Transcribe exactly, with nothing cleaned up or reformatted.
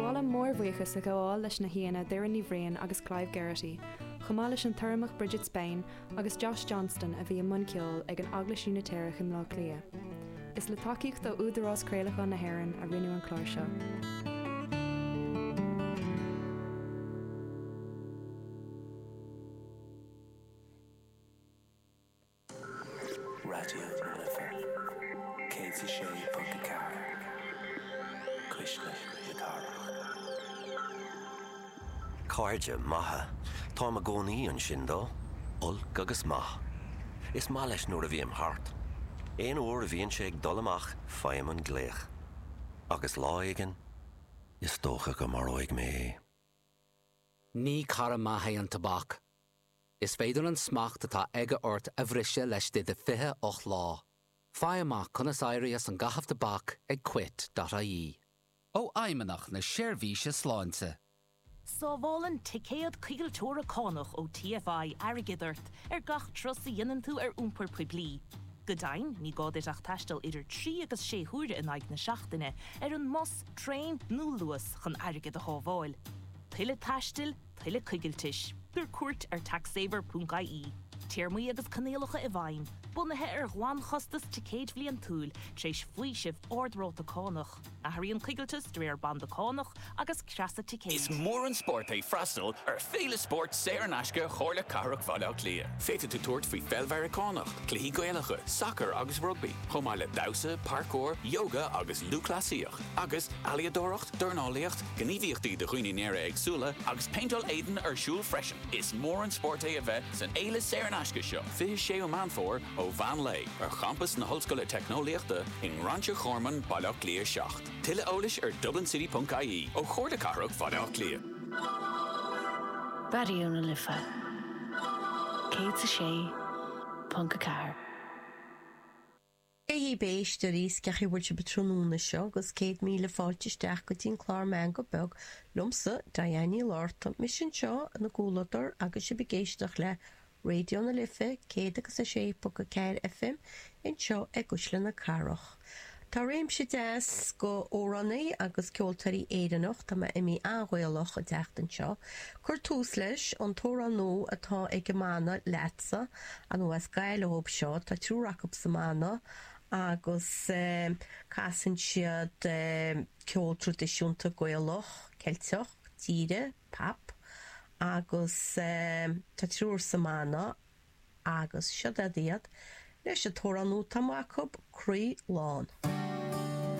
Tála mór bhuichas a gháil leis na híana Doireann Ní Bhraon agus Clive Geraghty, chumá leis an tuairimh Bridget Spain agus Josh Johnston a bhí an mciol ag an Eaglas Únatéire chun lá clia. Is le tacaíocht do údarrás Craoladh na hÉireann a rinneadh an chlár seo. Radio Lifa, Katie Shea Punkacar, Krishna Yadara. Cairde maithe, tá a gcónaí an sin dó, ulc agus maith. Is má leis nuair a bhí am thart. Éon uair a bhíonn sé ag dul amach feidhm an gléach. Agus lá aigean, is dócha go mar óig mé. Ní cara maithe an tabhac. Is féidir an smacht atá aige ort a bhriise leis de fiche och lá. Feidhmach conas éirí as an gahaf tabhac ag quit dot I E. Ó aimimeach na séirbhíse sláinte. Sábhálan ticéad cígaltóra cánach ó T F I airgidart ar gach trosa dhéanann tú ar úmpar puiblí. Godain, ní gáid ach taistil idir trí agus sé thuaire in aig na seachtaine ar an mos, trein, nó luas chun airgid a hábháil. Tuile taistil, tuile cígaltis. Gur cuairt ar taxsaver dot I E. Tíormaí agus canéalacha i bhain, bunathe ar gháin chostas ticéad bhliain túil tréis faoisibh ordróta cánach, a thaíonn cígaltas dréir banda cánach agus creasa ticéad. Is mór an sport é freastal ar féle sport sé ar nasca chóirle carach fada clia. Féite tú tuairt faoi feilmhar cánach, cluichí gaealacha, soccer agus rugby, chomáile dausa, parkour, yoga agus lúclasíoch, agus aliadóracht, dornálaíocht, gníomhíochtaí de chuoine néire agsúla, agus paintol éidean ar siúl freisin. Is mór an sport é a bheith san éile sé ar nasca seo. Fiche sé ó manfór ó Van Lay, ar campus na hallscoile technoliaachta in Rancho Chorman bailach clia seacht. Tuile eolais ar dublin city dot I E ó chóirde carach fada clia. Radio Lifa, Katie Shea Punkacar. É béis do rís ceachí bhfuil se betrónúna seo agus céad míle fáilteisteach go dtíon chlár meán go beg lumsa Diana Lorta mis sin seo na gúladar agus se begéisteach le Radio na Lifa céad agus a sé Punkacar F M in seo ag gúisle na carach. Tá réim si deas go órannaí agus ceoltarí éideanach tá ma imi anhhuialach a deachtan seo. Cur tús leis an tóran nó atá ag gemána letsa an uas gailehób seo tá trúracab sa mána agus um, casan siad um, ceol tradiisiúnta goilech, celteach, tíre, pap agus um, tá trúr sa mána agus siad a diad leis a tóran nó tamacab crí lán.